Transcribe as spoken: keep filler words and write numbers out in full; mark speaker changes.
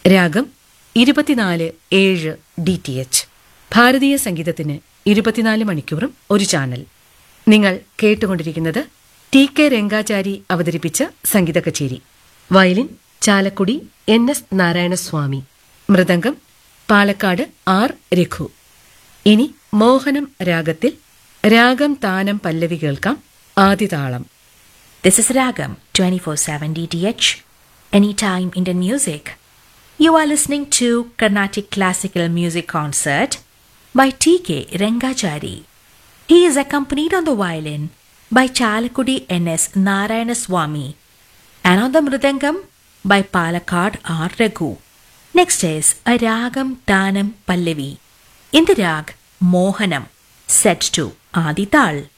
Speaker 1: രാഗം ഇരുപത്തിനാല് ഏഴ് ഡി ടി എച്ച്. ഭാരതീയ സംഗീതത്തിന് ഇരുപത്തിനാല് മണിക്കൂറും ഒരു ചാനൽ. നിങ്ങൾ കേട്ടുകൊണ്ടിരിക്കുന്നത് ടി കെ രംഗാചാരി അവതരിപ്പിച്ച സംഗീത കച്ചേരി. Violin Chalakudy N S Narayanaswamy, mridangam Palakkad R Raghu. ഇനി മോഹനം രാഗത്തിൽ രാഗം താനം പല്ലവി കേൾക്കാം. ആദിതാളം.
Speaker 2: This is Ragam twenty-four seven D T H, Anytime Indian Music. You are listening to Carnatic Classical Music Concert by T K Rengachari. He is accompanied on the violin by Chalakudi N S Narayanaswamy and on the mridangam by Palakkad R Raghu. Next is a Ragam Tanam Pallavi in the rag Mohanam, set to Adi Tal.